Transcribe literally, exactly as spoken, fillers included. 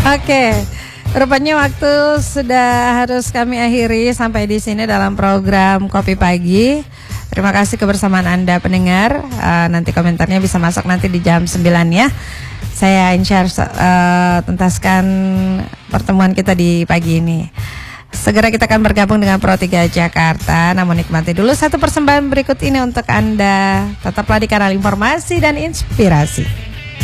Oke, rupanya waktu sudah harus kami akhiri sampai di sini dalam program Kopi Pagi. Terima kasih kebersamaan Anda pendengar. Uh, nanti komentarnya bisa masuk nanti di jam sembilan ya. Saya Insyar uh, tuntaskan pertemuan kita di pagi ini. Segera kita akan bergabung dengan Pro tiga Jakarta. Namun nikmati dulu satu persembahan berikut ini untuk Anda. Tetaplah di kanal informasi dan inspirasi.